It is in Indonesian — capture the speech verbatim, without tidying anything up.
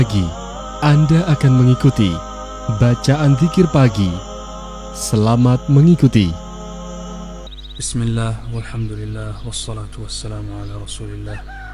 Pagi, Anda akan mengikuti bacaan zikir pagi. Selamat mengikuti. Bismillah, walhamdulillah, wassalatu wassalamu ala rasulillah